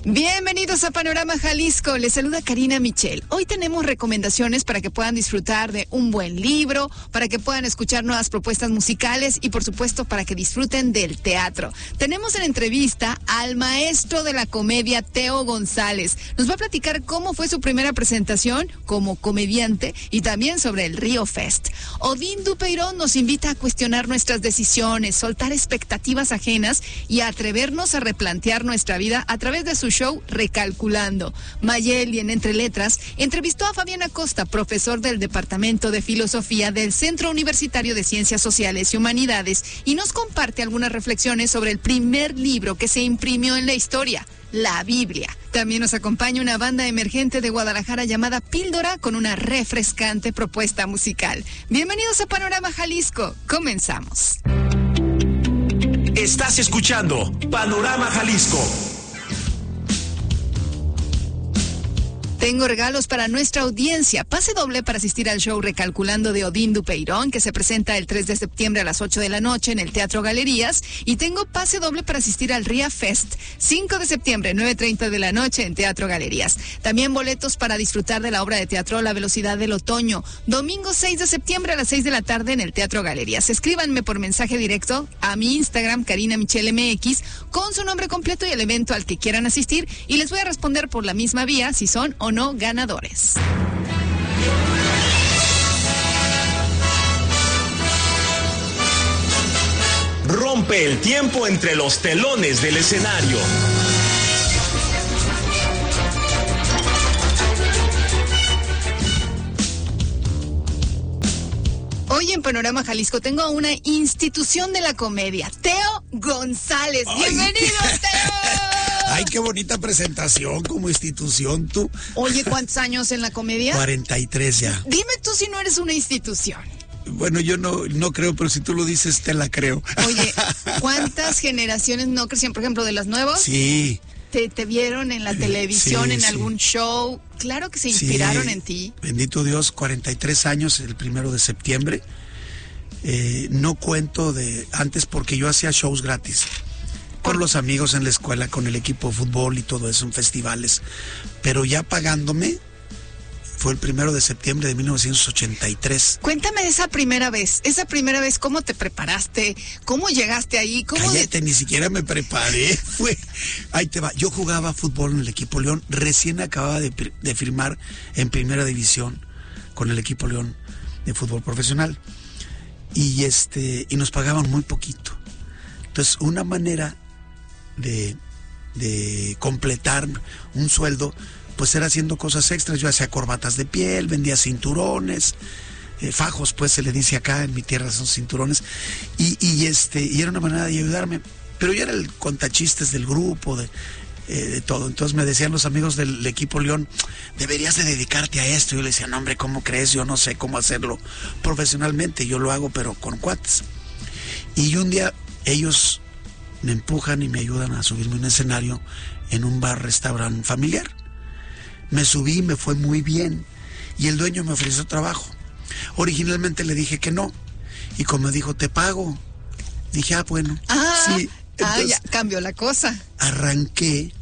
Bienvenidos a Panorama Jalisco, les saluda Karina Michel. Hoy tenemos recomendaciones para que puedan disfrutar de un buen libro, para que puedan escuchar nuevas propuestas musicales y por supuesto para que disfruten del teatro. Tenemos en entrevista al maestro de la comedia, Teo González. Nos va a platicar cómo fue su primera presentación como comediante y también sobre el Río Fest. Odín Dupeirón nos invita a cuestionar nuestras decisiones, soltar expectativas ajenas y a atrevernos a replantear nuestra vida a través de su show Recalculando. Mayeli, en Entre Letras, entrevistó a Fabián Acosta, profesor del Departamento de Filosofía del Centro Universitario de Ciencias Sociales y Humanidades, y nos comparte algunas reflexiones sobre el primer libro que se imprimió en la historia, la Biblia. También nos acompaña una banda emergente de Guadalajara llamada Píldora con una refrescante propuesta musical. Bienvenidos a Panorama Jalisco. Comenzamos. Estás escuchando Panorama Jalisco. Tengo regalos para nuestra audiencia. Pase doble para asistir al show Recalculando de Odín Dupeirón, que se presenta el 3 de septiembre a las 8 de la noche en el Teatro Galerías. Y tengo pase doble para asistir al Ría Fest, 5 de septiembre, 9:30 de la noche en Teatro Galerías. También boletos para disfrutar de la obra de teatro La Velocidad del Otoño, domingo 6 de septiembre a las 6 de la tarde en el Teatro Galerías. Escríbanme por mensaje directo a mi Instagram, Karina Michel MX, con su nombre completo y el evento al que quieran asistir, y les voy a responder por la misma vía si son o no ganadores. Rompe el tiempo entre los telones del escenario. Hoy en Panorama Jalisco tengo a una institución de la comedia, Teo González. ¡Bienvenido, Teo! Ay, qué bonita presentación como institución, tú. Oye, ¿cuántos años en la comedia? 43 ya. Dime tú si no eres una institución. Bueno, yo no creo, pero si tú lo dices, te la creo. Oye, ¿cuántas generaciones no crecían, por ejemplo, de las nuevas? Sí. ¿Te vieron en la televisión, en algún show? Claro que se inspiraron en ti. Bendito Dios, 43 años el 1 de septiembre. No cuento de antes porque yo hacía shows gratis. Con los amigos en la escuela, con el equipo de fútbol y todo eso en festivales. Pero ya pagándome, fue el 1 de septiembre de 1983. Cuéntame de esa primera vez. ¿Cómo te preparaste? ¿Cómo llegaste ahí? Cállate, ni siquiera me preparé. Ahí te va. Yo jugaba fútbol en el equipo León. Recién acababa de firmar en primera división con el equipo León de fútbol profesional. Y nos pagaban muy poquito. Entonces, una manera de completar un sueldo, pues era haciendo cosas extras. Yo hacía corbatas de piel, vendía cinturones, fajos, pues se le dice acá, en mi tierra son cinturones, y era una manera de ayudarme. Pero yo era el contachistes del grupo, de todo. Entonces me decían los amigos del equipo León, deberías de dedicarte a esto. Yo le decía, no hombre, ¿cómo crees? Yo no sé cómo hacerlo profesionalmente, yo lo hago pero con cuates. Y un día ellos me empujan y me ayudan a subirme a un escenario en un bar-restaurante familiar. Me subí, me fue muy bien, y el dueño me ofreció trabajo. Originalmente le dije que no, y como dijo, te pago, dije, bueno, sí. Entonces, ya cambió la cosa. Arranqué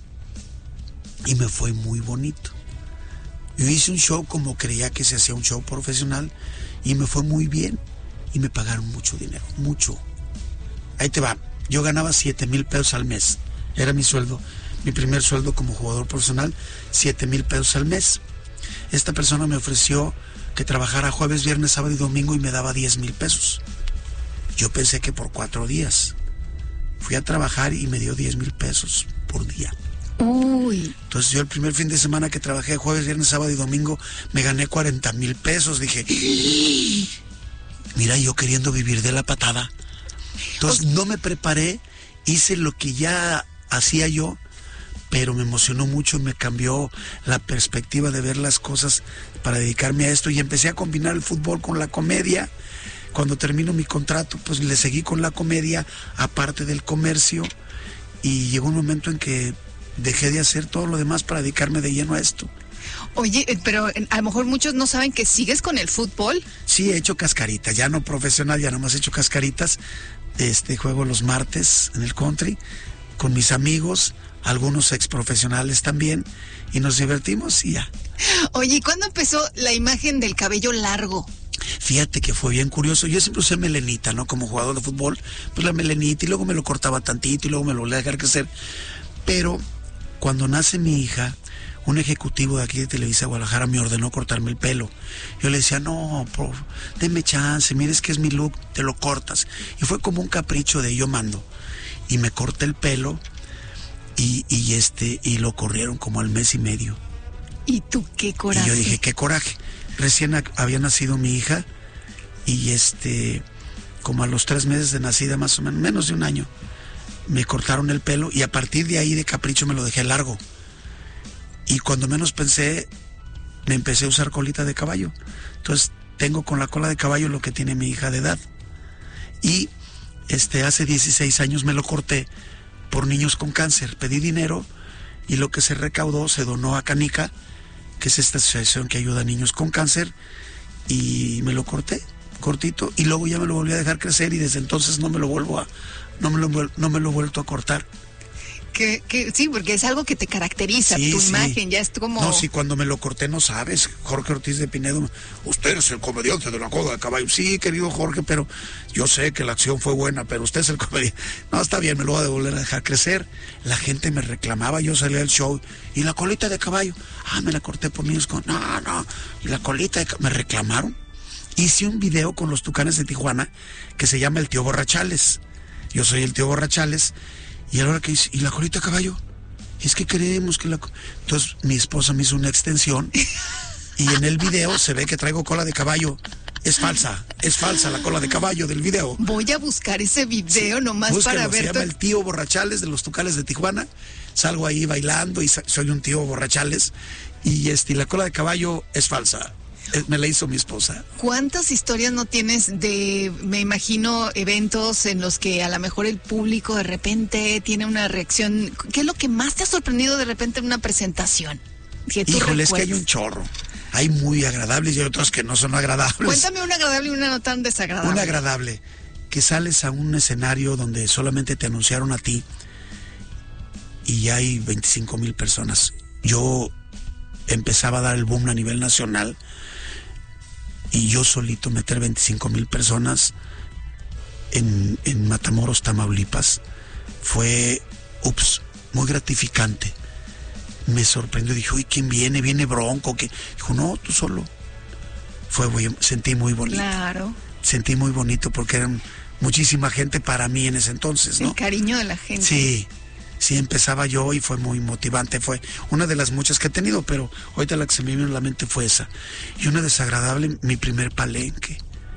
y me fue muy bonito. Yo hice un show como creía que se hacía un show profesional, y me fue muy bien, y me pagaron mucho dinero, mucho. Ahí te va. Yo ganaba 7,000 pesos al mes. Era mi sueldo, mi primer sueldo como jugador profesional, 7,000 pesos al mes. Esta persona me ofreció que trabajara jueves, viernes, sábado y domingo y me daba 10,000 pesos. Yo pensé que por 4 días. Fui a trabajar y me dio 10,000 pesos por día. Uy. Entonces yo el primer fin de semana que trabajé jueves, viernes, sábado y domingo me gané 40,000 pesos. Dije, mira, yo queriendo vivir de la patada. Entonces no me preparé, hice lo que ya hacía yo, pero me emocionó mucho y me cambió la perspectiva de ver las cosas para dedicarme a esto, y empecé a combinar el fútbol con la comedia. Cuando termino mi contrato, pues le seguí con la comedia, aparte del comercio, y llegó un momento en que dejé de hacer todo lo demás para dedicarme de lleno a esto. Oye, pero a lo mejor muchos no saben que sigues con el fútbol. Sí, he hecho cascaritas, ya no profesional, ya nomás he hecho cascaritas. Juego los martes en el country con mis amigos, algunos exprofesionales también, y nos divertimos y ya. Oye, ¿y cuándo empezó la imagen del cabello largo? Fíjate que fue bien curioso. Yo siempre usé melenita, ¿no? Como jugador de fútbol, pues la melenita, y luego me lo cortaba tantito y luego me lo volví a dejar crecer. Pero cuando nace mi hija, un ejecutivo de aquí de Televisa Guadalajara me ordenó cortarme el pelo. Yo le decía, no, deme chance, mires que es mi look, te lo cortas. Y fue como un capricho de yo mando. Y me corté el pelo y lo corrieron como al mes y medio. ¿Y tú qué coraje? Y yo dije, qué coraje. Recién había nacido mi hija y como a los 3 meses de nacida, más o menos de un año, me cortaron el pelo y a partir de ahí de capricho me lo dejé largo. Y cuando menos pensé, me empecé a usar colita de caballo. Entonces tengo con la cola de caballo lo que tiene mi hija de edad. Y hace 16 años me lo corté por niños con cáncer. Pedí dinero y lo que se recaudó se donó a Canica, que es esta asociación que ayuda a niños con cáncer, y me lo corté cortito y luego ya me lo volví a dejar crecer y desde entonces no me lo he vuelto a cortar. Que sí, porque es algo que te caracteriza, sí, tu sí. imagen, ya es como... No, sí, cuando me lo corté, no sabes, Jorge Ortiz de Pinedo, usted es el comediante de la cola de caballo. Sí, querido Jorge, pero yo sé que la acción fue buena, pero usted es el comediante. No, está bien, me lo voy a volver a dejar crecer. La gente me reclamaba, yo salía al show, y la colita de caballo, me la corté por niños con... No, y la colita de caballo, me reclamaron. Hice un video con los Tucanes de Tijuana que se llama El Tío Borrachales. Yo soy el Tío Borrachales. Y a la hora que dice, ¿y la colita de caballo? Es que queremos que la... Entonces mi esposa me hizo una extensión y en el video se ve que traigo cola de caballo. Es falsa la cola de caballo del video. Voy a buscar ese video nomás para ver. Se llama El Tío Borrachales de los Tucanes de Tijuana. Salgo ahí bailando y soy un tío borrachales. Y la cola de caballo es falsa. Me la hizo mi esposa. ¿Cuántas historias no tienes de, me imagino, eventos en los que a lo mejor el público de repente tiene una reacción? ¿Qué es lo que más te ha sorprendido de repente en una presentación? Híjole, es que hay un chorro. Hay muy agradables y hay otros que no son agradables. Cuéntame una agradable y una no tan desagradable. Una agradable, que sales a un escenario donde solamente te anunciaron a ti y ya hay 25,000 personas. Yo empezaba a dar el boom a nivel nacional y yo solito meter 25,000 personas en Matamoros, Tamaulipas, fue muy gratificante. Me sorprendió, dije, uy, ¿quién viene? ¿Viene Bronco? ¿Qué? Dijo, no, tú solo. Sentí muy bonito. Claro. Sentí muy bonito porque eran muchísima gente para mí en ese entonces, ¿no? El cariño de la gente. Sí, empezaba yo y fue muy motivante. Fue una de las muchas que he tenido, pero ahorita la que se me vino a la mente fue esa. Y una desagradable, mi primer palenque.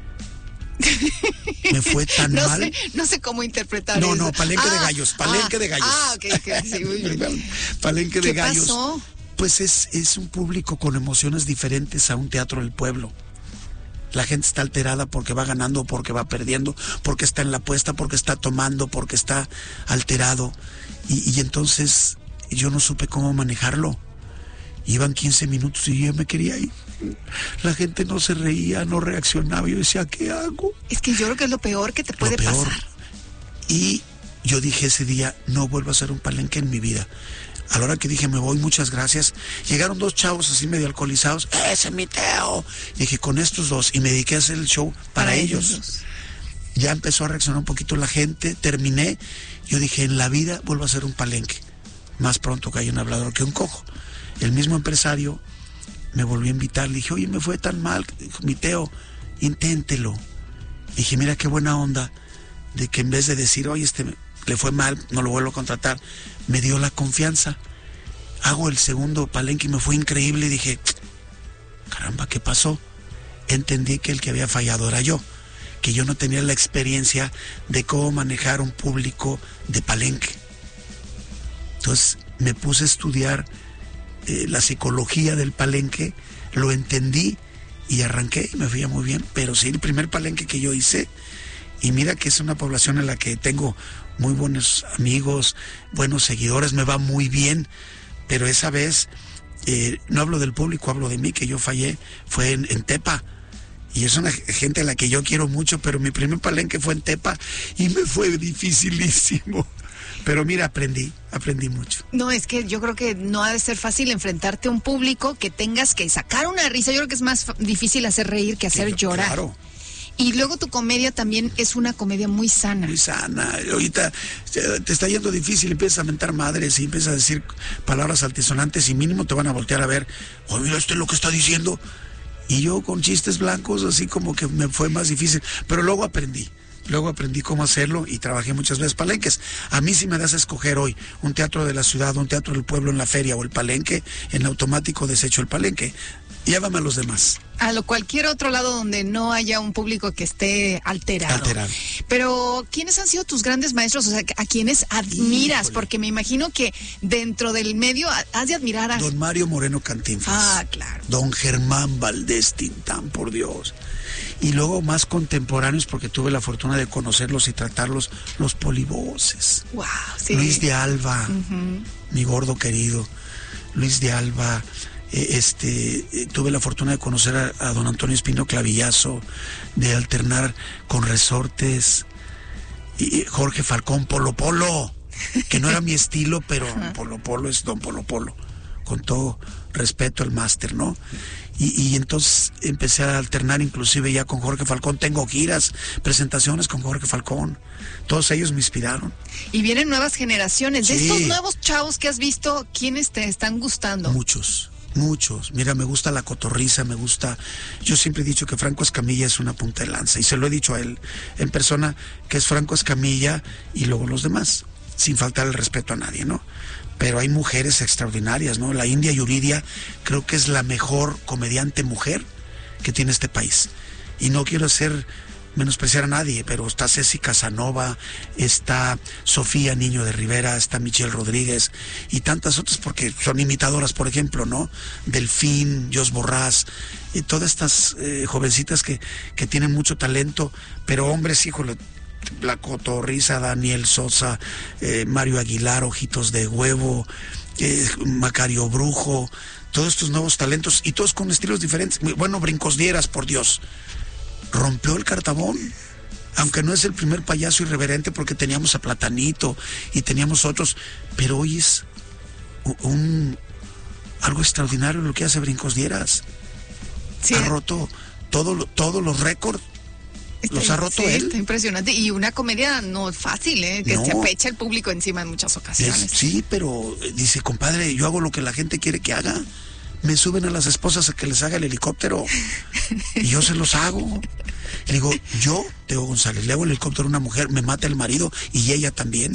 Me fue tan mal. No sé cómo interpretar eso. No, palenque de gallos, palenque de gallos. Ok, sí, muy bien. Palenque de gallos. ¿Qué pasó? Pues es un público con emociones diferentes a un teatro del pueblo. La gente está alterada porque va ganando, porque va perdiendo, porque está en la apuesta, porque está tomando, porque está alterado. Y entonces yo no supe cómo manejarlo. Iban 15 minutos y yo me quería ir. La gente no se reía, no reaccionaba. Yo decía, ¿qué hago? Es que yo creo que es lo peor que te puede pasar. Y yo dije ese día, no vuelvo a hacer un palenque en mi vida. A la hora que dije, me voy, muchas gracias, llegaron 2 chavos así medio alcoholizados. ¡Ese es mi Teo! Y dije, con estos 2. Y me dediqué a hacer el show para ellos. Ya empezó a reaccionar un poquito la gente, terminé. Yo dije, en la vida vuelvo a hacer un palenque. Más pronto que hay un hablador que un cojo. El mismo empresario me volvió a invitar. Le dije, oye, me fue tan mal. Dijo, mi Teo, inténtelo. Dije, mira qué buena onda de que en vez de decir, oye, le fue mal, no lo vuelvo a contratar, me dio la confianza. Hago el segundo palenque y me fue increíble. Y dije, caramba, ¿qué pasó? Entendí que el que había fallado era yo, que yo no tenía la experiencia de cómo manejar un público de palenque. Entonces me puse a estudiar la psicología del palenque, lo entendí y arranqué y me fui muy bien. Pero sí, el primer palenque que yo hice, y mira que es una población en la que tengo muy buenos amigos, buenos seguidores, me va muy bien, pero esa vez, no hablo del público, hablo de mí, que yo fallé, fue en Tepa. Y es una gente a la que yo quiero mucho, pero mi primer palenque fue en Tepa y me fue dificilísimo. Pero mira, aprendí mucho. No, es que yo creo que no ha de ser fácil enfrentarte a un público que tengas que sacar una risa. Yo creo que es más difícil hacer reír que hacer llorar. Claro. Y luego tu comedia también es una comedia muy sana. Muy sana. Ahorita te está yendo difícil, empiezas a mentar madres y empiezas a decir palabras altisonantes y mínimo te van a voltear a ver. Oye, mira, esto es lo que está diciendo. Y yo con chistes blancos, así como que me fue más difícil. Pero luego aprendí cómo hacerlo y trabajé muchas veces palenques. A mí si me das a escoger hoy un teatro de la ciudad, un teatro del pueblo en la feria o el palenque, en automático desecho el palenque. Llévame a los demás. A cualquier otro lado donde no haya un público que esté alterado. Pero, ¿quiénes han sido tus grandes maestros? O sea, ¿a quiénes admiras? Híjole. Porque me imagino que dentro del medio has de admirar a... Don Mario Moreno Cantinflas. Ah, claro. Don Germán Valdés Tintán, por Dios. Y luego más contemporáneos, porque tuve la fortuna de conocerlos y tratarlos, los polivoces. Wow, sí. Luis de Alba, mi gordo querido. Luis de Alba... tuve la fortuna de conocer a don Antonio Espino Clavillazo, de alternar con Resortes, y Jorge Falcón, Polo Polo, que no era mi estilo, pero Polo Polo es don Polo Polo, con todo respeto al máster, ¿no? Y entonces empecé a alternar inclusive ya con Jorge Falcón. Tengo giras, presentaciones con Jorge Falcón. Todos ellos me inspiraron. Y vienen nuevas generaciones. Sí. De estos nuevos chavos que has visto, ¿quiénes te están gustando? Muchos. Mira, me gusta la cotorriza, me gusta... Yo siempre he dicho que Franco Escamilla es una punta de lanza, y se lo he dicho a él en persona, que es Franco Escamilla y luego los demás, sin faltar el respeto a nadie, ¿no? Pero hay mujeres extraordinarias, ¿no? La India Yuridia creo que es la mejor comediante mujer que tiene este país. Y no quiero menospreciar a nadie, pero está Ceci Casanova, está Sofía Niño de Rivera, está Michelle Rodríguez y tantas otras, porque son imitadoras, por ejemplo, ¿no? Delfín, Jos Borrás, y todas estas jovencitas que tienen mucho talento, pero hombres, híjole, la cotorriza, Daniel Sosa, Mario Aguilar, Ojitos de Huevo, Macario Brujo, todos estos nuevos talentos y todos con estilos diferentes. Bueno, Brincos Dieras, por Dios. Rompió el cartabón, aunque no es el primer payaso irreverente, porque teníamos a Platanito y teníamos otros, pero hoy es algo extraordinario lo que hace Brincos Dieras. Sí. Ha roto todos los récords. Los ha roto él. Está impresionante. Y una comedia no es fácil, que se apecha el público encima en muchas ocasiones. Sí, pero dice, compadre, yo hago lo que la gente quiere que haga. Me suben a las esposas a que les haga el helicóptero y yo se los hago. Le digo, yo, Teo González, le hago el helicóptero a una mujer, me mata el marido y ella también.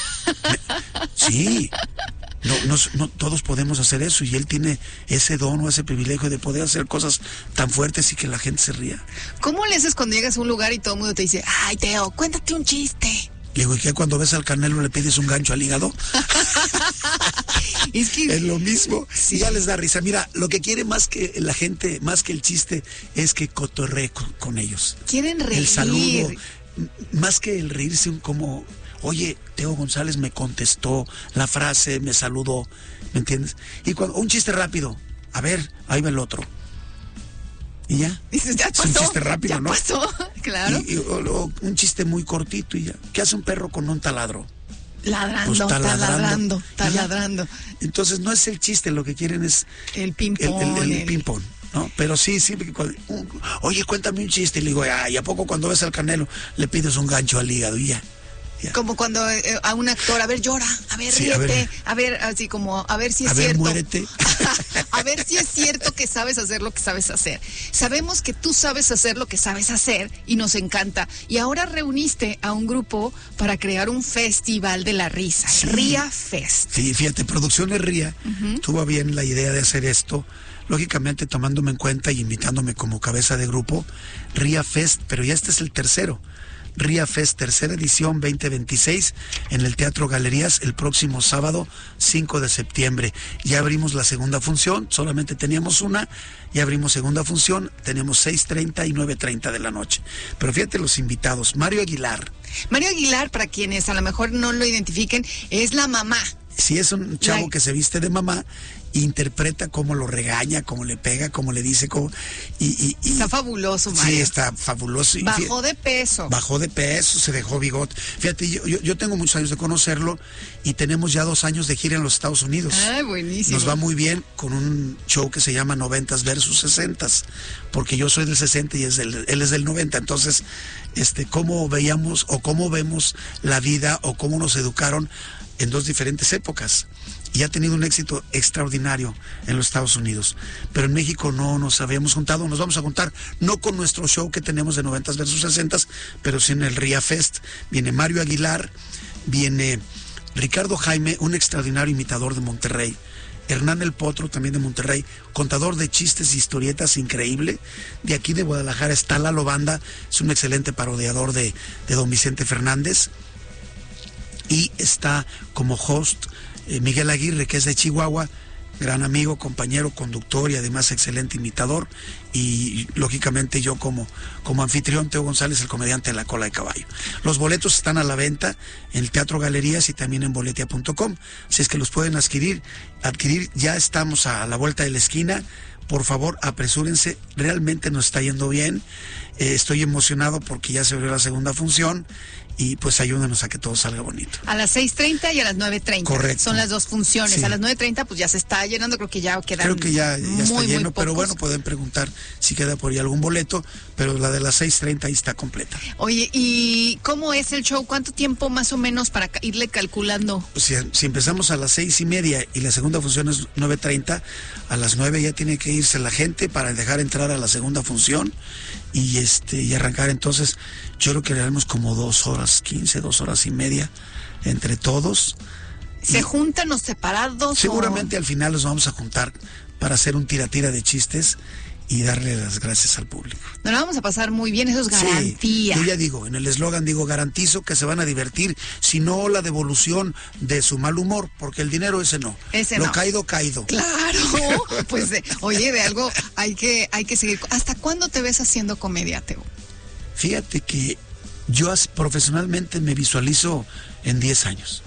Sí, no todos podemos hacer eso, y él tiene ese don o ese privilegio de poder hacer cosas tan fuertes y que la gente se ría. ¿Cómo le haces cuando llegas a un lugar y todo el mundo te dice, ay, Teo, cuéntate un chiste? Le digo, ¿y qué cuando ves al Canelo le pides un gancho al hígado? Es lo mismo. Sí. Y ya les da risa. Mira, lo que quiere más que la gente, más que el chiste, es que cotorree con ellos. Quieren reír. El saludo, más que el reírse, como, oye, Teo González me contestó la frase, me saludó, ¿me entiendes? Y cuando un chiste rápido, a ver, ahí va el otro. Y ya. Dices, ya pasó. Es un chiste rápido, ya ¿no? Pasó, claro. O un chiste muy cortito y ya. ¿Qué hace un perro con un taladro? Ladrando, pues está ladrando. Entonces no es el chiste, lo que quieren es el ping-pong. El ping-pong, ¿no? Pero sí, oye, cuéntame un chiste. Y le digo, ¿y a poco cuando ves al Canelo le pides un gancho al hígado? Y ya. Como cuando a un actor, a ver, llora, a ver, sí, ríete, a ver, así como, a ver si es cierto. Muérete. A ver si es cierto que sabes hacer lo que sabes hacer. Sabemos que tú sabes hacer lo que sabes hacer y nos encanta. Y ahora reuniste a un grupo para crear un festival de la risa, sí. Ría Fest. Sí, fíjate, Producciones Ría tuvo bien la idea de hacer esto, lógicamente tomándome en cuenta y invitándome como cabeza de grupo, Ría Fest, pero ya este es el tercero. Ría Fest, tercera edición 2026 en el Teatro Galerías el próximo sábado 5 de septiembre. Ya abrimos la segunda función, solamente teníamos una, ya abrimos segunda función, tenemos 6:30 y 9:30 de la noche. Pero fíjate los invitados, Mario Aguilar. Mario Aguilar, para quienes a lo mejor no lo identifiquen, es la mamá. Si es un chavo que se viste de mamá, interpreta cómo lo regaña, cómo le pega, cómo le dice, cómo... Está fabuloso, Mario. Sí, está fabuloso. Bajó de peso. Bajó de peso, se dejó bigote. Fíjate, yo tengo muchos años de conocerlo y tenemos ya 2 años de gira en los Estados Unidos. Ay, buenísimo. Nos va muy bien con un show que se llama 90s versus 60s, porque yo soy del 60 y él es del 90. Entonces, cómo veíamos o cómo vemos la vida o cómo nos educaron en 2 diferentes épocas. Y ha tenido un éxito extraordinario en los Estados Unidos. Pero en México no nos habíamos juntado. Nos vamos a juntar no con nuestro show que tenemos de 90s versus 60s, pero sí en el RIA Fest. Viene Mario Aguilar, viene Ricardo Jaime, un extraordinario imitador de Monterrey, Hernán El Potro, también de Monterrey, contador de chistes y historietas increíble. De aquí de Guadalajara está Lalo Banda, es un excelente parodiador de don Vicente Fernández. Y está como host Miguel Aguirre, que es de Chihuahua, gran amigo, compañero, conductor y además excelente imitador. Y lógicamente yo como anfitrión, Teo González, el comediante de La Cola de Caballo. Los boletos están a la venta en el Teatro Galerías y también en boletia.com. Así es que los pueden adquirir. Ya estamos a la vuelta de la esquina. Por favor, apresúrense. Realmente nos está yendo bien. Estoy emocionado porque ya se abrió la segunda función. Y pues ayúdanos a que todo salga bonito. A las 6:30 y a las 9:30. Correcto. Son las 2 funciones. Sí. A las 9:30 pues ya se está llenando, creo que ya quedan. Creo que ya está lleno, pero pocos. bueno, pueden preguntar si queda por ahí algún boleto, pero la de las 6:30 ahí está completa. Oye, ¿y cómo es el show? ¿Cuánto tiempo más o menos para irle calculando? O sea, si empezamos a las 6:30 y la segunda función es 9:30, a las 9 ya tiene que irse la gente para dejar entrar a la segunda función y arrancar. Entonces, yo creo que le haremos como 2:15, 2:30 entre todos. ¿Se juntan los separados? Seguramente al final los vamos a juntar para hacer un tira de chistes y darle las gracias al público. Nos la vamos a pasar muy bien, eso es garantía. Sí, yo ya digo, en el eslogan digo, garantizo que se van a divertir, si no la devolución de su mal humor, porque el dinero ese no. Lo no. Caído. Claro, pues oye, de algo hay que seguir. ¿Hasta cuándo te ves haciendo comedia, Teo? Fíjate que yo profesionalmente me visualizo en 10 años,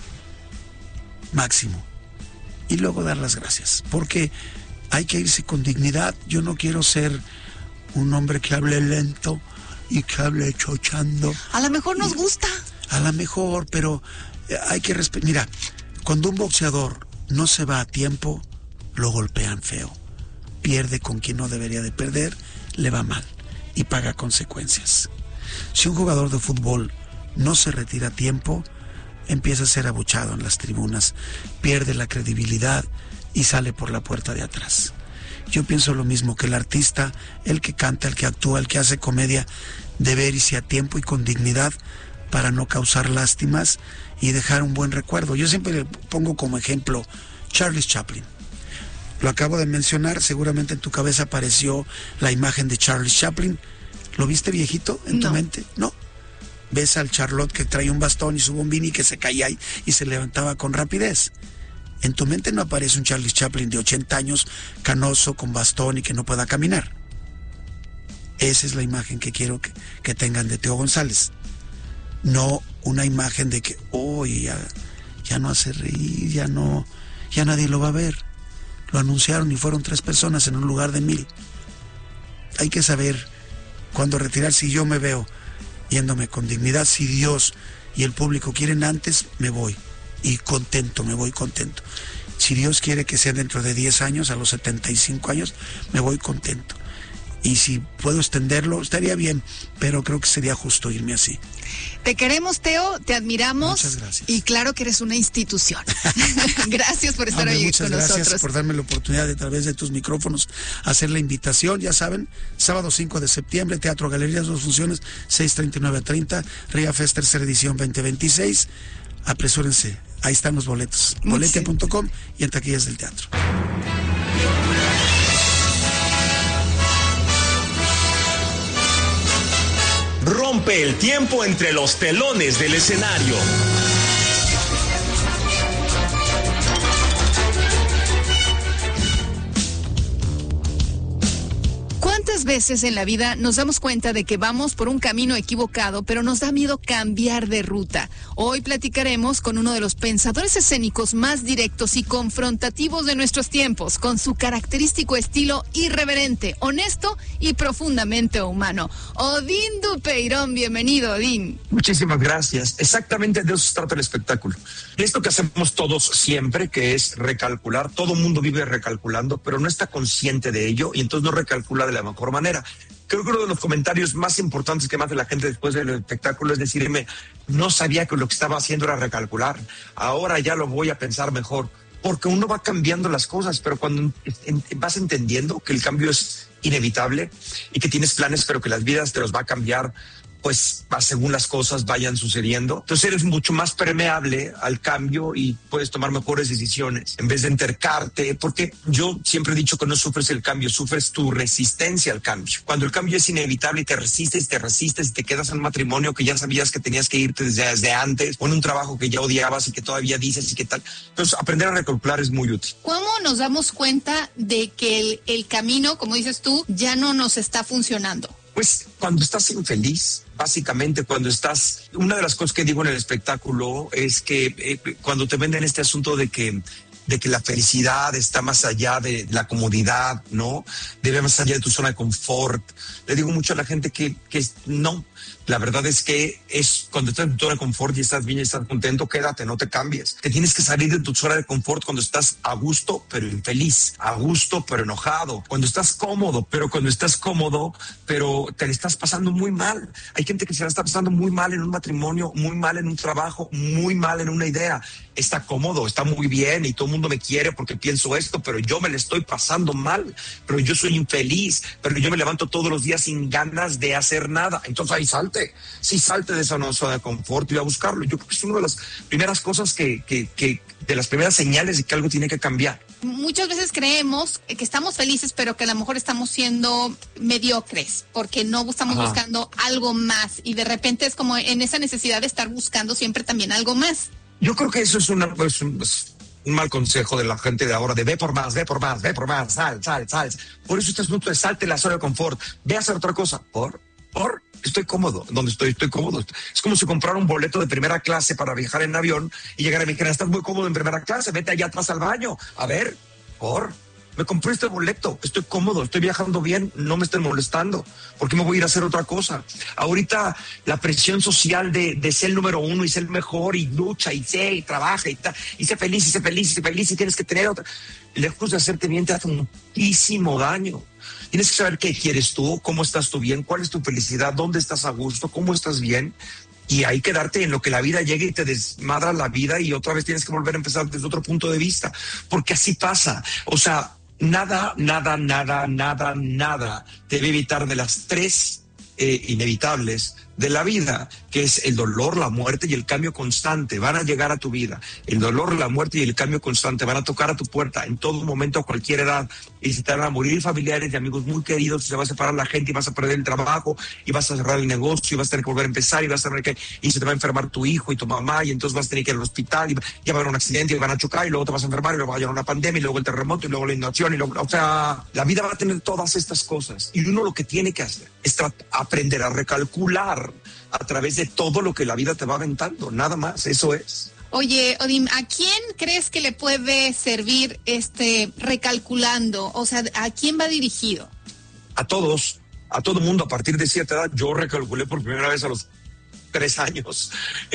máximo, y luego dar las gracias, porque hay que irse con dignidad. Yo no quiero ser un hombre que hable lento y que hable chochando. A lo mejor nos gusta. A lo mejor, pero hay que respetar. Mira, cuando un boxeador no se va a tiempo, lo golpean feo. Pierde con quien no debería de perder, le va mal y paga consecuencias. Si un jugador de fútbol no se retira a tiempo, empieza a ser abuchado en las tribunas, pierde la credibilidad y sale por la puerta de atrás. Yo pienso lo mismo, que el artista, el que canta, el que actúa, el que hace comedia, debe irse a tiempo y con dignidad para no causar lástimas y dejar un buen recuerdo. Yo siempre le pongo como ejemplo Charles Chaplin. Lo acabo de mencionar, seguramente en tu cabeza apareció la imagen de Charles Chaplin. ¿Lo viste viejito en tu mente? No. Ves al Charlotte que trae un bastón y su bombín y que se caía y se levantaba con rapidez. En tu mente no aparece un Charles Chaplin de 80 años, canoso, con bastón y que no pueda caminar. Esa es la imagen que quiero que tengan de Teo González. No una imagen de que, ya no hace reír, ya nadie lo va a ver. Lo anunciaron y fueron 3 personas en un lugar de 1000. Hay que saber cuándo retirar. Si yo me veo yéndome con dignidad, si Dios y el público quieren antes, me voy. Y contento, me voy contento. Si Dios quiere que sea dentro de 10 años, a los 75 años, me voy contento. Y si puedo extenderlo, estaría bien, pero creo que sería justo irme así. Te queremos, Teo, te admiramos. Muchas gracias. Y claro que eres una institución. Gracias por estar hoy con nosotros. Gracias por darme la oportunidad de, a través de tus micrófonos, hacer la invitación. Ya saben, sábado 5 de septiembre, Teatro Galerías, 2 funciones, 6:30 y 9:30, RIA Fest, tercera edición 2026. Apresúrense, ahí están los boletos. Boletia.com y en taquillas del teatro. Rompe el tiempo entre los telones del escenario. ¿Cuántas Muchas veces en la vida nos damos cuenta de que vamos por un camino equivocado, pero nos da miedo cambiar de ruta. Hoy platicaremos con uno de los pensadores escénicos más directos y confrontativos de nuestros tiempos, con su característico estilo irreverente, honesto y profundamente humano. Odín Dupeirón, bienvenido, Odín. Muchísimas gracias. Exactamente de eso se trata el espectáculo. Esto que hacemos todos siempre, que es recalcular. Todo mundo vive recalculando, pero no está consciente de ello y entonces no recalcula de la mejor manera. Creo que uno de los comentarios más importantes que me hace la gente después del espectáculo es decirme, no sabía que lo que estaba haciendo era recalcular, ahora ya lo voy a pensar mejor, porque uno va cambiando las cosas, pero cuando vas entendiendo que el cambio es inevitable y que tienes planes, pero que las vidas te los va a cambiar, pues según las cosas vayan sucediendo. Entonces eres mucho más permeable al cambio y puedes tomar mejores decisiones en vez de entercarte, porque yo siempre he dicho que no sufres el cambio, sufres tu resistencia al cambio. Cuando el cambio es inevitable y te resistes y te quedas en un matrimonio que ya sabías que tenías que irte desde antes, o en un trabajo que ya odiabas y que todavía dices y qué tal. Entonces aprender a recalcular es muy útil. ¿Cómo nos damos cuenta de que el camino, como dices tú, ya no nos está funcionando? Pues cuando estás infeliz, básicamente cuando estás... Una de las cosas que digo en el espectáculo es que cuando te venden este asunto de que la felicidad está más allá de la comodidad, ¿no? Debe más allá de tu zona de confort. Le digo mucho a la gente que no. La verdad es que es cuando estás en tu zona de confort y estás bien y estás contento, quédate, no te cambies. Te tienes que salir de tu zona de confort cuando estás a gusto, pero infeliz, a gusto, pero enojado. Cuando estás cómodo, pero te le estás pasando muy mal. Hay gente que se la está pasando muy mal en un matrimonio, muy mal en un trabajo, muy mal en una idea. Está cómodo, está muy bien y todo el mundo me quiere porque pienso esto, pero yo me le estoy pasando mal, pero yo soy infeliz, pero yo me levanto todos los días sin ganas de hacer nada. Entonces ahí salte de esa zona de confort y a buscarlo. Yo creo que es una de las primeras cosas de las primeras señales de que algo tiene que cambiar. Muchas veces creemos que estamos felices, pero que a lo mejor estamos siendo mediocres, porque no estamos buscando algo más y de repente es como en esa necesidad de estar buscando siempre también algo más. Yo creo que eso es un mal consejo de la gente de ahora, de ve por más, sal. Por eso este asunto de salte la zona de confort, ve a hacer otra cosa. Estoy cómodo, donde estoy cómodo. Es como si comprara un boleto de primera clase para viajar en avión y llegar a mi casa, estás muy cómodo en primera clase, vete allá atrás al baño. A ver, me compré este boleto, estoy cómodo, estoy viajando bien, no me estén molestando. ¿Por qué me voy a ir a hacer otra cosa? Ahorita la presión social de ser el número uno y ser el mejor y lucha y trabaja y sé feliz y tienes que tener otra. Lejos de hacerte bien te hace muchísimo daño. Tienes que saber qué quieres tú, cómo estás tú bien, cuál es tu felicidad, dónde estás a gusto, cómo estás bien. Y hay que darte en lo que la vida llegue y te desmadra la vida y otra vez tienes que volver a empezar desde otro punto de vista. Porque así pasa. O sea, nada te debe evitar de las tres inevitables de la vida, que es el dolor, la muerte y el cambio constante. Van a llegar a tu vida. El dolor, la muerte y el cambio constante van a tocar a tu puerta en todo momento, a cualquier edad. Y se te van a morir familiares y amigos muy queridos, se va a separar la gente y vas a perder el trabajo y vas a cerrar el negocio y vas a tener que volver a empezar y se te va a enfermar tu hijo y tu mamá y entonces vas a tener que ir al hospital y ya va a haber un accidente y van a chocar y luego te vas a enfermar y luego va a llegar una pandemia y luego el terremoto y luego la inundación y luego, o sea, la vida va a tener todas estas cosas y uno lo que tiene que hacer es aprender a recalcular a través de todo lo que la vida te va aventando, nada más, eso es. Oye, Odín, ¿a quién crees que le puede servir recalculando? O sea, ¿a quién va dirigido? A todos, a todo mundo a partir de cierta edad. Yo recalculé por primera vez a los 3 años.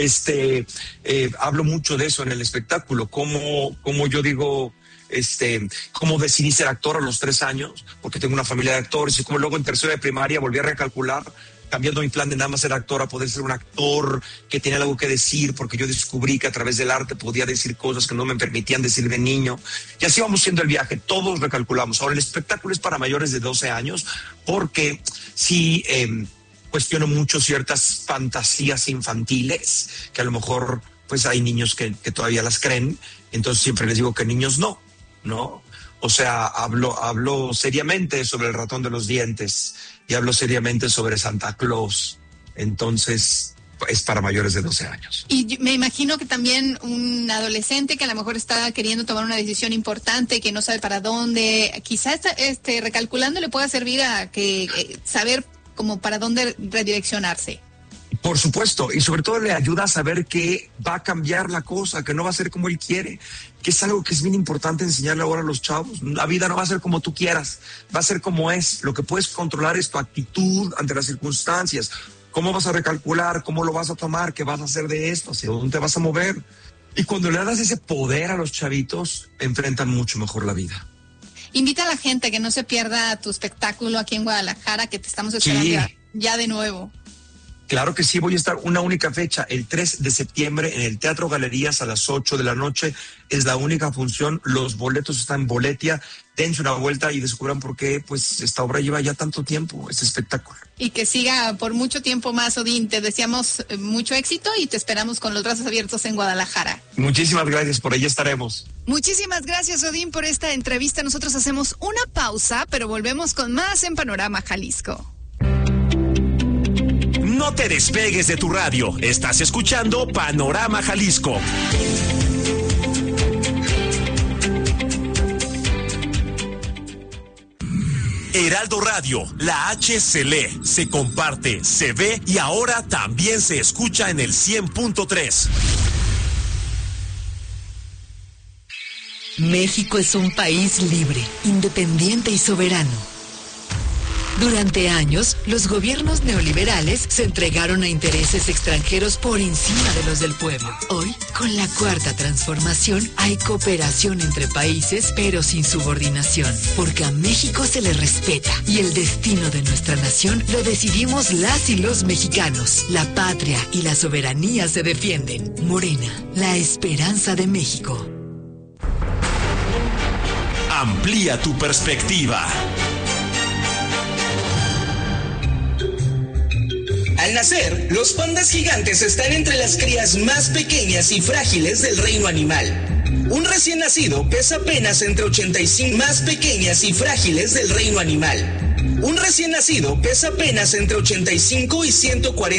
Hablo mucho de eso en el espectáculo, como yo digo, cómo decidí ser actor a los 3 años, porque tengo una familia de actores, y como luego en tercero de primaria volví a recalcular, cambiando mi plan de nada más ser actor a poder ser un actor que tenía algo que decir, porque yo descubrí que a través del arte podía decir cosas que no me permitían decir de niño. Y así vamos haciendo el viaje, todos recalculamos. Ahora, el espectáculo es para mayores de 12 años, porque sí cuestiono mucho ciertas fantasías infantiles, que a lo mejor pues hay niños que todavía las creen, entonces siempre les digo que niños no. O sea, hablo seriamente sobre el ratón de los dientes y hablo seriamente sobre Santa Claus. Entonces, es para mayores de 12 años. Y me imagino que también un adolescente que a lo mejor está queriendo tomar una decisión importante, que no sabe para dónde, quizás recalculando le pueda servir a que saber como para dónde redireccionarse. Por supuesto, y sobre todo le ayuda a saber que va a cambiar la cosa, que no va a ser como él quiere, que es algo que es bien importante enseñarle ahora a los chavos. La vida no va a ser como tú quieras, va a ser como es. Lo que puedes controlar es tu actitud ante las circunstancias. ¿Cómo vas a recalcular? ¿Cómo lo vas a tomar? ¿Qué vas a hacer de esto? ¿Hacia dónde te vas a mover? Y cuando le das ese poder a los chavitos, enfrentan mucho mejor la vida. Invita a la gente a que no se pierda tu espectáculo aquí en Guadalajara, que te estamos esperando ya de nuevo. Claro que sí, voy a estar una única fecha, el 3 de septiembre en el Teatro Galerías a las 8 de la noche. Es la única función, los boletos están en Boletia. Dense una vuelta y descubran por qué pues esta obra lleva ya tanto tiempo, este espectáculo. Y que siga por mucho tiempo más, Odín. Te deseamos mucho éxito y te esperamos con los brazos abiertos en Guadalajara. Muchísimas gracias, por ahí estaremos. Muchísimas gracias, Odín, por esta entrevista. Nosotros hacemos una pausa, pero volvemos con más en Panorama Jalisco. No te despegues de tu radio. Estás escuchando Panorama Jalisco. Heraldo Radio, la H se lee, se comparte, se ve y ahora también se escucha en el 100.3. México es un país libre, independiente y soberano. Durante años, los gobiernos neoliberales se entregaron a intereses extranjeros por encima de los del pueblo. Hoy, con la Cuarta Transformación, hay cooperación entre países, pero sin subordinación, porque a México se le respeta y el destino de nuestra nación lo decidimos las y los mexicanos. La patria y la soberanía se defienden. Morena, la esperanza de México. Amplía tu perspectiva. Al nacer, los pandas gigantes están entre las crías más pequeñas y frágiles del reino animal. Un recién nacido pesa apenas entre 85 más pequeñas y frágiles del reino animal. Un recién nacido pesa apenas entre 85 y 140